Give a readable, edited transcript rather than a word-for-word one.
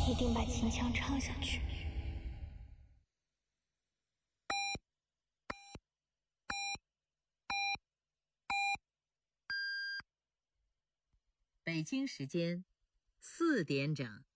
一定把秦腔唱下去。 北京时间4点整。